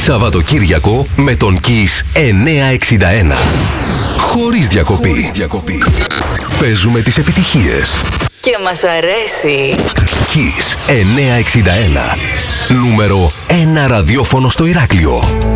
Σαββατοκύριακο με τον Kiss 961. Χωρίς διακοπή. Παίζουμε τις επιτυχίες. Και μας αρέσει. Kiss 961. Νούμερο 1 ραδιόφωνο στο Ηράκλειο.